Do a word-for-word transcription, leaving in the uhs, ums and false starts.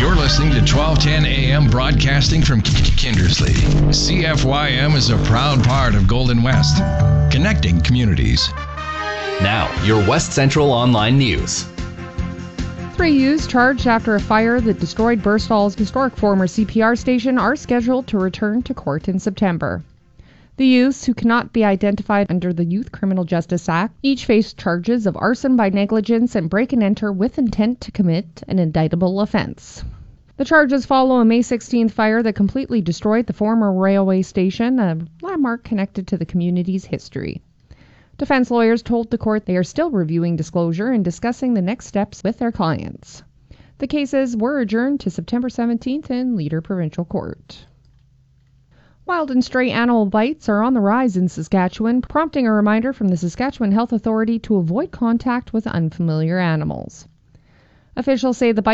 You're listening to twelve ten A M broadcasting from Kindersley. C F Y M is a proud part of Golden West, connecting communities. Now, your West Central Online News. Three youths charged after a fire that destroyed Burstall's historic former C P R station are scheduled to return to court in September. The youths, who cannot be identified under the Youth Criminal Justice Act, each face charges of arson by negligence and break and enter with intent to commit an indictable offense. The charges follow a May sixteenth fire that completely destroyed the former railway station, a landmark connected to the community's history. Defense lawyers told the court they are still reviewing disclosure and discussing the next steps with their clients. The cases were adjourned to September seventeenth in Leader Provincial Court. Wild and stray animal bites are on the rise in Saskatchewan, prompting a reminder from the Saskatchewan Health Authority to avoid contact with unfamiliar animals. Officials say the